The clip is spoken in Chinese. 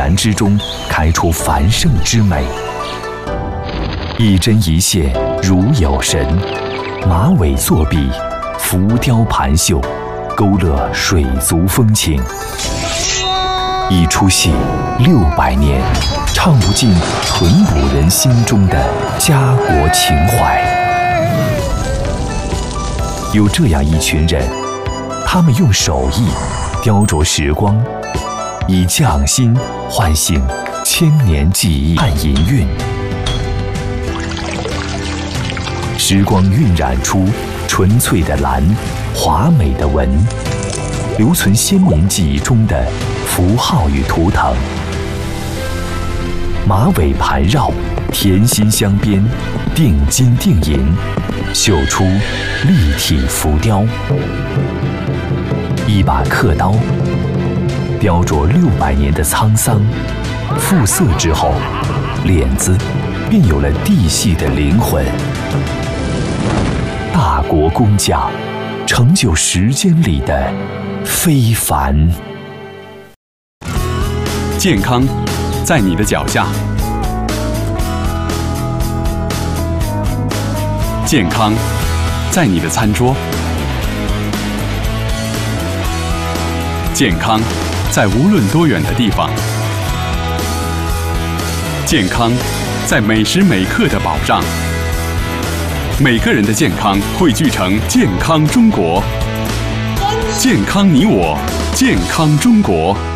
然之中开出繁盛之美。一针一线如有神，马尾作笔，浮雕盘绣，勾勒水族风情。一出戏600年，唱不尽淳朴人心中的家国情怀。有这样一群人，他们用手艺雕琢时光，以匠心唤醒千年记忆和银韵。时光晕染出纯粹的蓝，华美的文，留存先民记忆中的符号与图腾。马尾盘绕，甜心镶边，定金定银，绣出立体浮雕。一把刻刀，雕琢600年的沧桑，复色之后，脸子便有了地系的灵魂。大国工匠，成就时间里的非凡。 健康在你的脚下，健康在你的餐桌，健康在无论多远的地方，健康在每时每刻的保障。每个人的健康汇聚成健康中国，健康你我，健康中国。